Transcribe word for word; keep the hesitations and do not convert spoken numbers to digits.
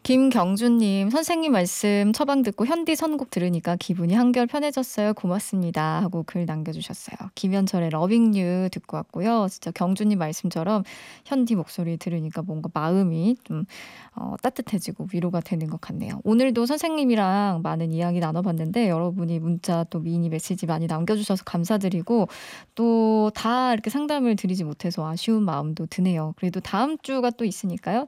김경주님, 선생님 말씀 처방 듣고 현디 선곡 들으니까 기분이 한결 편해졌어요. 고맙습니다. 하고 글 남겨주셨어요. 김현철의 러빙 유 듣고 왔고요. 진짜 경주님 말씀처럼 현디 목소리 들으니까 뭔가 마음이 좀 어, 따뜻해지고 위로가 되는 것 같네요. 오늘도 선생님이랑 많은 이야기 나눠봤는데 여러분이 문자 또 미니 메시지 많이 남겨주셔서 감사드리고 또 다 이렇게 상담을 드리지 못해서 아쉬운 마음도 드네요. 그래도 다음 주가 또 있으니까요.